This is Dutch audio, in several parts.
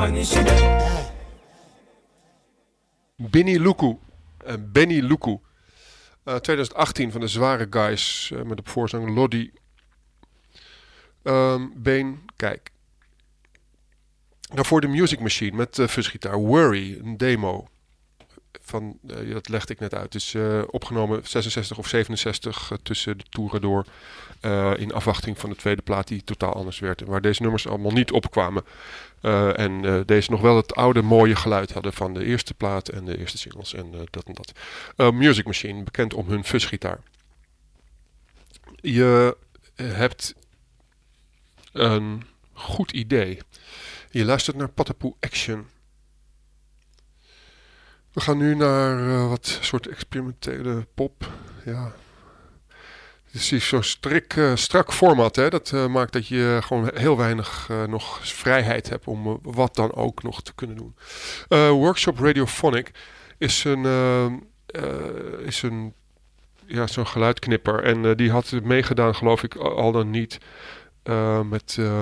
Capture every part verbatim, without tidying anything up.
Benny Luku. Uh, Benny Luku. Uh, twintig achttien van de Zware Guys uh, met op voorzang Lodi. Um, Been, kijk. Daarvoor de Music Machine met uh, fuzgitaar. Worry, een demo. Van, uh, dat legde ik net uit. Dus uh, opgenomen zesenzestig of zevenenzestig uh, tussen de toeren door. Uh, in afwachting van de tweede plaat die totaal anders werd. Waar deze nummers allemaal niet opkwamen. Uh, en uh, deze nog wel het oude mooie geluid hadden van de eerste plaat en de eerste singles. En uh, dat en dat. Uh, Music Machine, bekend om hun fuzgitaar. Je hebt een goed idee. Je luistert naar Patapoe Action. We gaan nu naar uh, wat soort experimentele pop. Ja. Het is zo'n strik, uh, strak format. Hè? Dat uh, maakt dat je gewoon heel weinig uh, nog vrijheid hebt om uh, wat dan ook nog te kunnen doen. Uh, Workshop Radiophonic is een, uh, uh, is een ja, zo'n geluidknipper. En uh, die had meegedaan, geloof ik, al dan niet uh, met... Uh,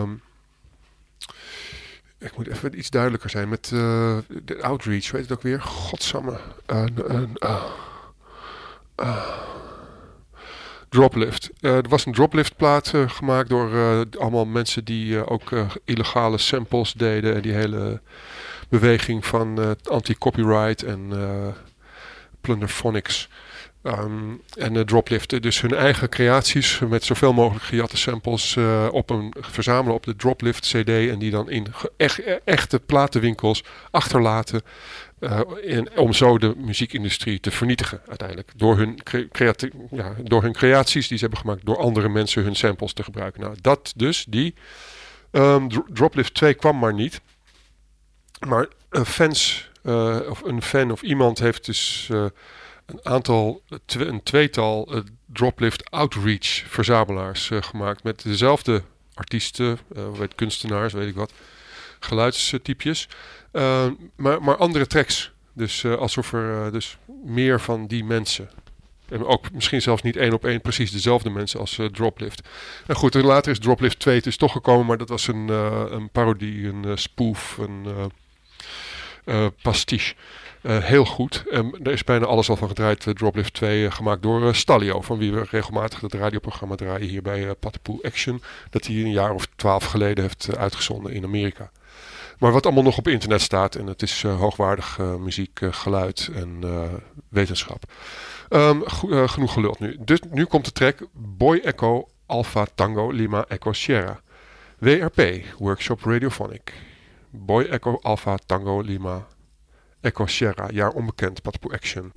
Ik moet even iets duidelijker zijn. Met uh, de Outreach, weet het ook weer? Godsamme. Uh, uh, uh, uh. Droplift. Uh, er was een Droplift plaat uh, gemaakt door uh, allemaal mensen die uh, ook uh, illegale samples deden. En die hele beweging van uh, anti-copyright en uh, Plunderphonics. Um, en uh, Droplift, dus hun eigen creaties met zoveel mogelijk gejatte samples uh, op een verzamelen op de Droplift C D en die dan in ge- echt, echte platenwinkels achterlaten uh, in, om zo de muziekindustrie te vernietigen uiteindelijk door hun, cre- creati- ja, door hun creaties die ze hebben gemaakt door andere mensen hun samples te gebruiken. Nou, dat dus, die um, Dro- Droplift twee kwam maar niet, maar uh, fans uh, of een fan of iemand heeft dus uh, een aantal, twe, een tweetal uh, Droplift Outreach verzamelaars uh, gemaakt met dezelfde artiesten, uh, weet, kunstenaars, weet ik wat, geluidstypjes, uh, maar, maar andere tracks. Dus uh, alsof er uh, dus meer van die mensen, en ook misschien zelfs niet één op één precies dezelfde mensen als uh, Droplift. En goed, later is Droplift twee dus toch gekomen, maar dat was een, uh, een parodie, een uh, spoof, een uh, uh, pastiche. Uh, heel goed. Um, er is bijna alles al van gedraaid. Uh, Droplift twee uh, gemaakt door uh, Stalio. Van wie we regelmatig het radioprogramma draaien hier bij uh, Patapoe Action. Dat hij een jaar of twaalf geleden heeft uh, uitgezonden in Amerika. Maar wat allemaal nog op internet staat. En het is uh, hoogwaardig uh, muziek, uh, geluid en uh, wetenschap. Um, go- uh, genoeg geluld nu. Dus nu komt de track Boy Echo Alpha Tango Lima Echo Sierra. W R P, Workshop Radiophonic. Boy Echo Alpha Tango Lima Echo Sierra, jaar onbekend, Patapoe Action.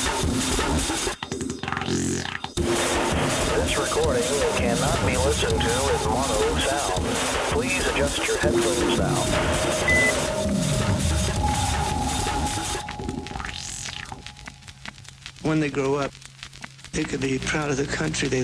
This recording cannot be listened to in mono sound. Please adjust your headphones now. When they grow up, they could be proud of the country they